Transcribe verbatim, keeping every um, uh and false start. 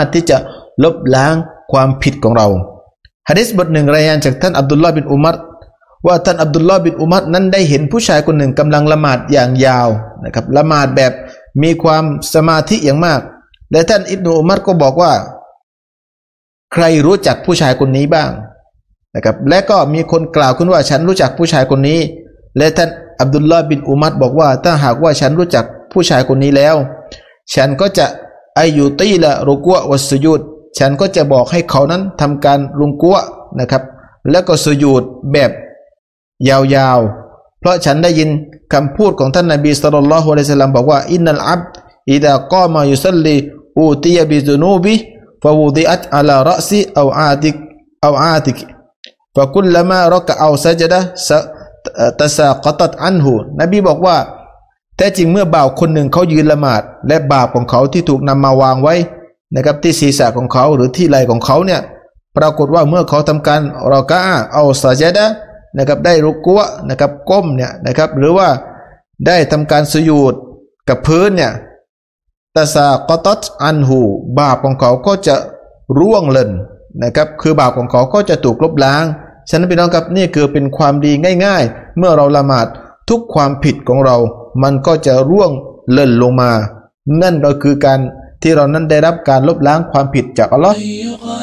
ารถที่จะลบล้างความผิดของเราหะดีษบทหนึ่งรายงานจากท่านอับดุลลอฮ์บินอุมัรว่าท่านอับดุลลอฮ์บินอุมัรนั้นได้เห็นผู้ชายคนหนึ่งกำลังละหมาดอย่างยาวนะครับละหมาดแบบมีความสมาธิอย่างมากและท่านอิบนุอุมัรก็บอกว่าใครรู้จักผู้ชายคนนี้บ้างนะครับและก็มีคนกล่าวขึ้นว่าฉันรู้จักผู้ชายคนนี้และท่านอับดุลลอฮ์บินอุมัรบอกว่าถ้าหากว่าฉันรู้จักผู้ชายคนนี้แล้วฉันก็จะอายุตีละรุกัววัสสุญูดฉันก็จะบอกให้เขานั้นทำการรุกัวนะครับแล้วก็สุญูดแบบยาวๆเพราะฉันได้ยินคำพูดของท่านนบีศ็อลลัลลอฮุอะลัยฮิวะซัลลัมบอกว่าอินนัลอับดอิดากอมายุซัลลีอูติยะบิซุนูบิฟะวุดิอัตอะลารอซิเอาอาติกเอาอาติกฟะกุลลมารอกะเอาซะญะดะตะซากตัตอันฮูนบีบอกว่าแท้จริงเมื่อบ่าวคนหนึ่งเขายืนละหมาดและบาปของเขาที่ถูกนำมาวางไว้นะครับที่ศีรษะของเขาหรือที่ไหล่ของเขาเนี่ยปรากฏว่าเมื่อเขาทำการรอกะอะเอาซะญะดะนะครับได้รุกัวนะครับก้มเนี่ยนะครับหรือว่าได้ทำการสุญูดกับพื้นเนี่ยตะซากตัตอันฮูบาปของเขาก็จะร่วงหล่นนะครับคือบาปของเขาก็จะถูกลบล้างฉะนั้นพี่น้องครับนี่คือเป็นความดีง่ายๆเมื่อเราละหมาดทุกความผิดของเรามันก็จะร่วงหล่นลงมานั่นก็คือการที่เรานั้นได้รับการลบล้างความผิดจากอัลเลาะห์